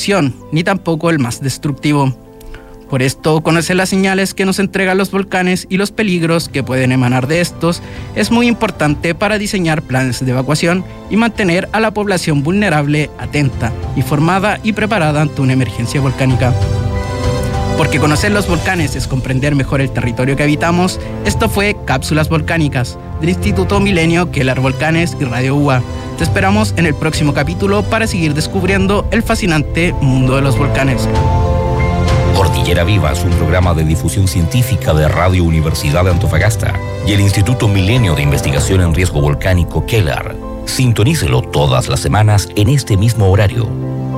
opción, ni tampoco el más destructivo. Por esto, conocer las señales que nos entregan los volcanes y los peligros que pueden emanar de estos es muy importante para diseñar planes de evacuación y mantener a la población vulnerable atenta, informada y preparada ante una emergencia volcánica. Porque conocer los volcanes es comprender mejor el territorio que habitamos, esto fue Cápsulas Volcánicas, del Instituto Milenio, Kelar Volcanes y Radio UA. Te esperamos en el próximo capítulo para seguir descubriendo el fascinante mundo de los volcanes. Cordillera Viva es un programa de difusión científica de Radio Universidad de Antofagasta y el Instituto Milenio de Investigación en Riesgo Volcánico Kelar. Sintonícelo todas las semanas en este mismo horario.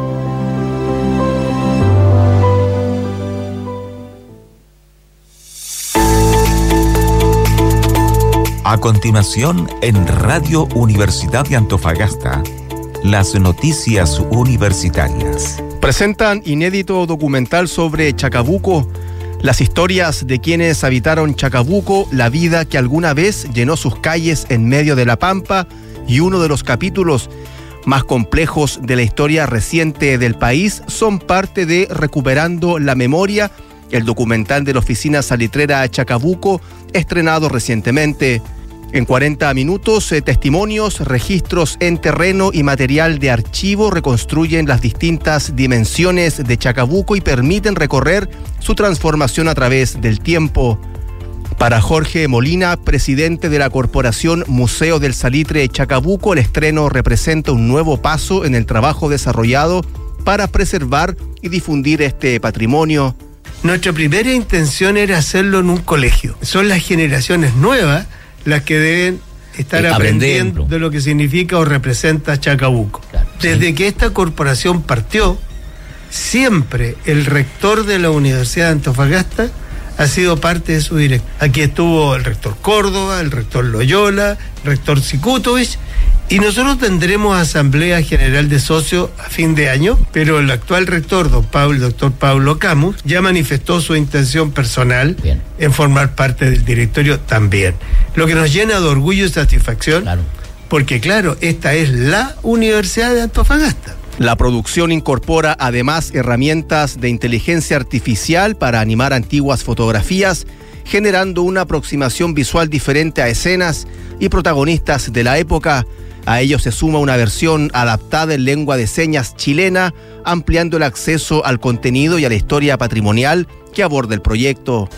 A continuación, en Radio Universidad de Antofagasta, las noticias universitarias. Presentan inédito documental sobre Chacabuco, las historias de quienes habitaron Chacabuco, la vida que alguna vez llenó sus calles en medio de la pampa y uno de los capítulos más complejos de la historia reciente del país son parte de Recuperando la Memoria, el documental de la Oficina Salitrera Chacabuco, estrenado recientemente. En 40 minutos, testimonios, registros en terreno y material de archivo reconstruyen las distintas dimensiones de Chacabuco y permiten recorrer su transformación a través del tiempo. Para Jorge Molina, presidente de la Corporación Museo del Salitre Chacabuco, el estreno representa un nuevo paso en el trabajo desarrollado para preservar y difundir este patrimonio. Nuestra primera intención era hacerlo en un colegio. Son las generaciones nuevas las que deben estar aprendiendo de lo que significa o representa Chacabuco. Claro, sí. Desde que esta corporación partió, siempre el rector de la Universidad de Antofagasta ha sido parte de su dirección. Aquí estuvo el rector Córdoba, el rector Loyola, el rector Sikutovich, y nosotros tendremos asamblea general de socios a fin de año, pero el actual rector, el doctor Pablo Camus, ya manifestó su intención personal en formar parte del directorio también. Lo que nos llena de orgullo y satisfacción, porque claro, esta es la Universidad de Antofagasta. La producción incorpora además herramientas de inteligencia artificial para animar antiguas fotografías, generando una aproximación visual diferente a escenas y protagonistas de la época. A ello se suma una versión adaptada en lengua de señas chilena, ampliando el acceso al contenido y a la historia patrimonial que aborda el proyecto.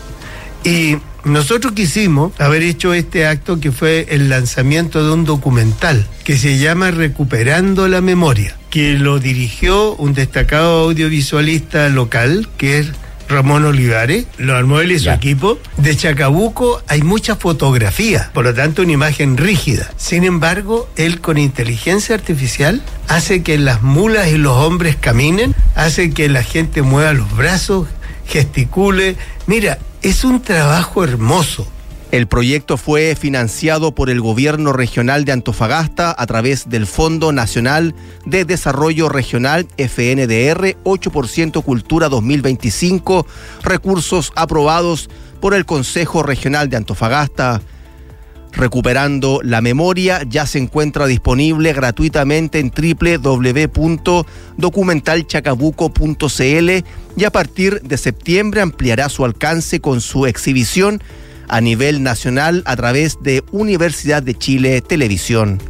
Y nosotros quisimos haber hecho este acto que fue el lanzamiento de un documental que se llama Recuperando la Memoria, que lo dirigió un destacado audiovisualista local, que es Ramón Olivares, lo armó él y su equipo. De Chacabuco hay mucha fotografía, por lo tanto una imagen rígida. Sin embargo, él con inteligencia artificial hace que las mulas y los hombres caminen, hace que la gente mueva los brazos, gesticule. Mira, es un trabajo hermoso. El proyecto fue financiado por el Gobierno Regional de Antofagasta a través del Fondo Nacional de Desarrollo Regional FNDR 8% Cultura 2025, recursos aprobados por el Consejo Regional de Antofagasta. Recuperando la Memoria ya se encuentra disponible gratuitamente en www.documentalchacabuco.cl y a partir de septiembre ampliará su alcance con su exhibición a nivel nacional a través de Universidad de Chile Televisión.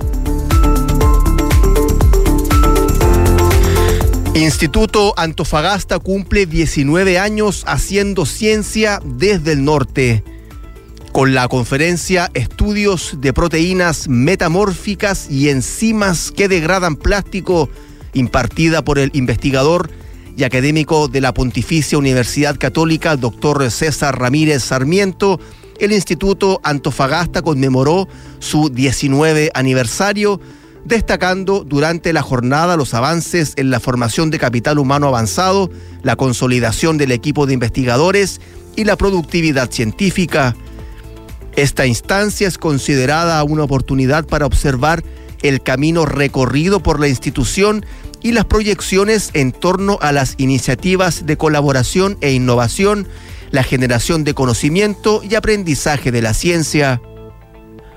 Instituto Antofagasta cumple 19 años haciendo ciencia desde el norte. Con la conferencia Estudios de proteínas metamórficas y enzimas que degradan plástico, impartida por el investigador y académico de la Pontificia Universidad Católica, doctor César Ramírez Sarmiento, el Instituto Antofagasta conmemoró su 19 aniversario, destacando durante la jornada los avances en la formación de capital humano avanzado, la consolidación del equipo de investigadores y la productividad científica. Esta instancia es considerada una oportunidad para observar el camino recorrido por la institución y las proyecciones en torno a las iniciativas de colaboración e innovación, la generación de conocimiento y aprendizaje de la ciencia.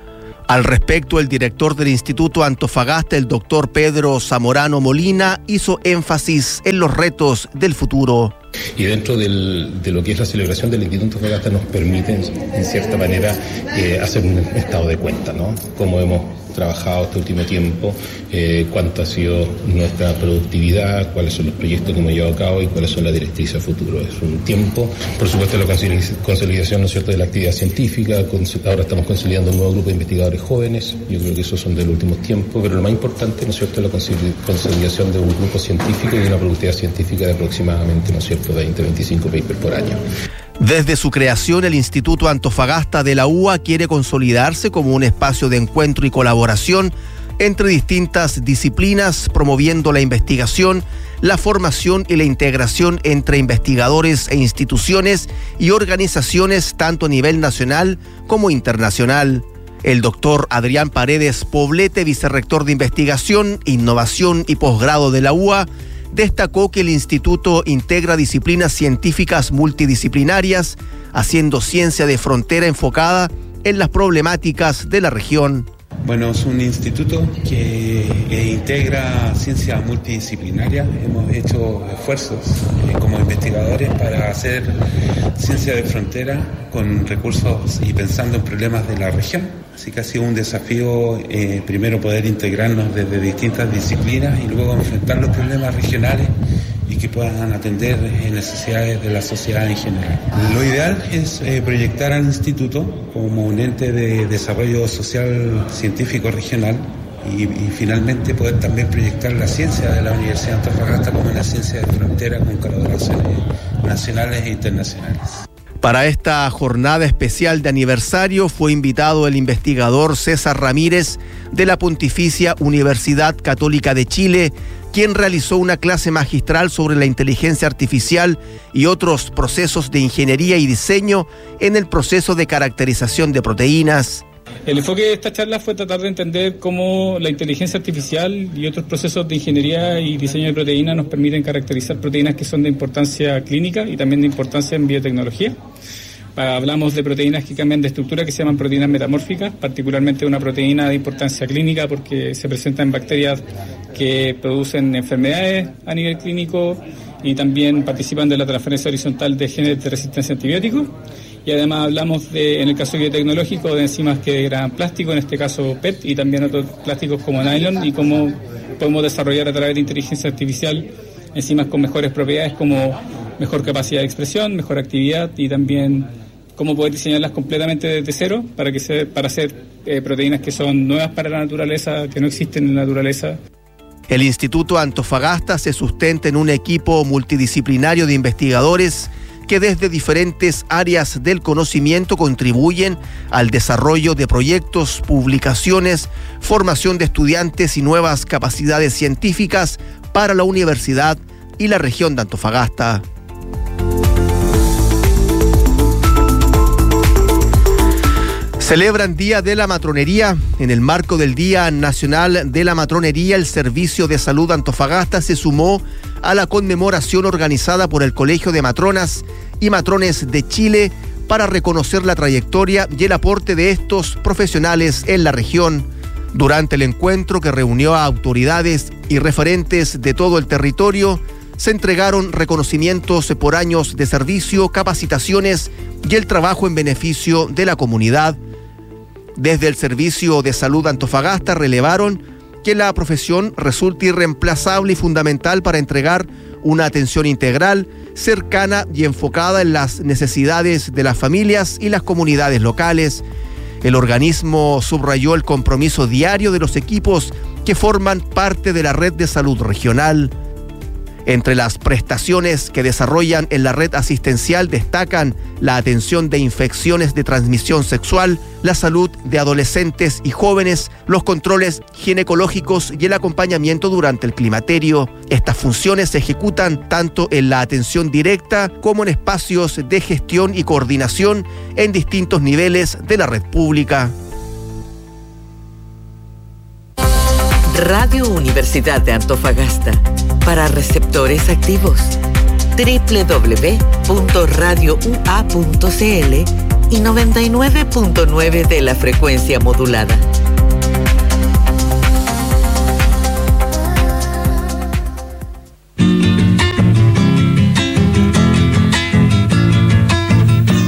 Al respecto, el director del Instituto Antofagasta, el doctor Pedro Zamorano Molina, hizo énfasis en los retos del futuro. Y dentro de lo que es la celebración del Instituto Antofagasta nos permite, en cierta manera, hacer un estado de cuenta, ¿no? Cómo hemos trabajado este último tiempo, cuánto ha sido nuestra productividad, cuáles son los proyectos que hemos llevado a cabo y cuáles son las directrices a futuro. Es un tiempo, por supuesto, la consolidación, ¿no es cierto?, de la actividad científica. Ahora estamos consolidando un nuevo grupo de investigadores jóvenes. Yo creo que esos son de los últimos tiempos, pero lo más importante, ¿no es cierto?, es la consolidación de un grupo científico y de una productividad científica de aproximadamente, ¿no es cierto?, 20-25 papers por año. Desde su creación, el Instituto Antofagasta de la UA quiere consolidarse como un espacio de encuentro y colaboración entre distintas disciplinas, promoviendo la investigación, la formación y la integración entre investigadores e instituciones y organizaciones tanto a nivel nacional como internacional. El doctor Adrián Paredes Poblete, vicerrector de Investigación, Innovación y Posgrado de la UA, destacó que el instituto integra disciplinas científicas multidisciplinarias, haciendo ciencia de frontera enfocada en las problemáticas de la región. Bueno, es un instituto que integra ciencia multidisciplinaria. Hemos hecho esfuerzos como investigadores para hacer ciencia de frontera con recursos y pensando en problemas de la región. Así que ha sido un desafío primero poder integrarnos desde distintas disciplinas y luego enfrentar los problemas regionales y que puedan atender necesidades de la sociedad en general. Lo ideal es proyectar al instituto como un ente de desarrollo social científico regional y finalmente poder también proyectar la ciencia de la Universidad de Antofagasta como una ciencia de frontera con colaboraciones nacionales e internacionales. Para esta jornada especial de aniversario fue invitado el investigador César Ramírez de la Pontificia Universidad Católica de Chile, quien realizó una clase magistral sobre la inteligencia artificial y otros procesos de ingeniería y diseño en el proceso de caracterización de proteínas. El enfoque de esta charla fue tratar de entender cómo la inteligencia artificial y otros procesos de ingeniería y diseño de proteínas nos permiten caracterizar proteínas que son de importancia clínica y también de importancia en biotecnología. Hablamos de proteínas que cambian de estructura, que se llaman proteínas metamórficas, particularmente una proteína de importancia clínica porque se presenta en bacterias que producen enfermedades a nivel clínico y también participan de la transferencia horizontal de genes de resistencia a antibióticos. Y además hablamos en el caso biotecnológico, de enzimas que degradan plástico, en este caso PET, y también otros plásticos como nylon, y cómo podemos desarrollar a través de inteligencia artificial enzimas con mejores propiedades como mejor capacidad de expresión, mejor actividad y también cómo poder diseñarlas completamente desde cero para hacer proteínas que son nuevas para la naturaleza, que no existen en la naturaleza. El Instituto Antofagasta se sustenta en un equipo multidisciplinario de investigadores que desde diferentes áreas del conocimiento contribuyen al desarrollo de proyectos, publicaciones, formación de estudiantes y nuevas capacidades científicas para la universidad y la región de Antofagasta. Celebran Día de la Matronería. En el marco del Día Nacional de la Matronería, el Servicio de Salud Antofagasta se sumó a la conmemoración organizada por el Colegio de Matronas y Matrones de Chile para reconocer la trayectoria y el aporte de estos profesionales en la región. Durante el encuentro, que reunió a autoridades y referentes de todo el territorio, se entregaron reconocimientos por años de servicio, capacitaciones y el trabajo en beneficio de la comunidad. Desde el Servicio de Salud Antofagasta relevaron que la profesión resulta irreemplazable y fundamental para entregar una atención integral, cercana y enfocada en las necesidades de las familias y las comunidades locales. El organismo subrayó el compromiso diario de los equipos que forman parte de la red de salud regional. Entre las prestaciones que desarrollan en la red asistencial destacan la atención de infecciones de transmisión sexual, la salud de adolescentes y jóvenes, los controles ginecológicos y el acompañamiento durante el climaterio. Estas funciones se ejecutan tanto en la atención directa como en espacios de gestión y coordinación en distintos niveles de la red pública. Radio Universidad de Antofagasta, para receptores activos, www.radioua.cl y 99.9 de la frecuencia modulada.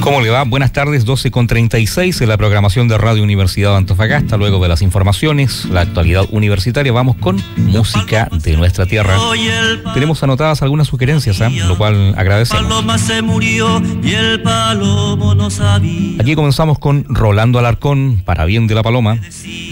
¿Cómo le va? Buenas tardes, 12:36 en la programación de Radio Universidad de Antofagasta. Luego de las informaciones, la actualidad universitaria, vamos con música de nuestra tierra. Tenemos anotadas algunas sugerencias, lo cual agradecemos. Aquí comenzamos con Rolando Alarcón, Para bien de la paloma.